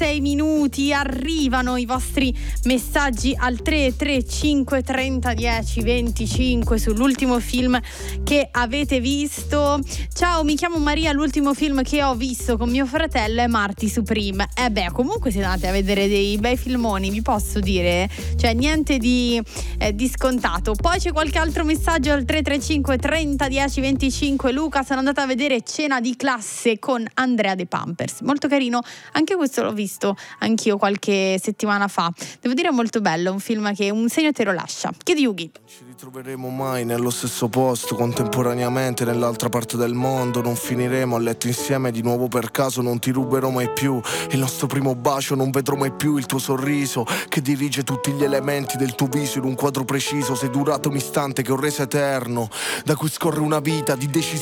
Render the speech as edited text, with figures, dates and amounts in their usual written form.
6 minuti, arrivano i vostri messaggi al 335 30 10 25 sull'ultimo film che avete visto. Ciao, mi chiamo Maria, l'ultimo film che ho visto con mio fratello è Marty Supreme. Comunque siete andati a vedere dei bei filmoni, vi posso dire, cioè niente di scontato. Poi c'è qualche altro messaggio al 335 30 10 25. Luca, sono andata a vedere Cena di classe con Andrea De Pampers, molto carino, anche questo l'ho visto anch'io qualche settimana fa, devo dire molto bello, un film che un segno te lo lascia. Chiedi Yugi. Ci ritroveremo mai nello stesso posto, contemporaneamente nell'altra parte del mondo, non finiremo a letto insieme di nuovo per caso, non ti ruberò mai più il nostro primo bacio, non vedrò mai più il tuo sorriso che dirige tutti gli elementi del tuo viso in un quadro preciso. Sei durato un istante che ho reso eterno, da cui scorre una vita di decisione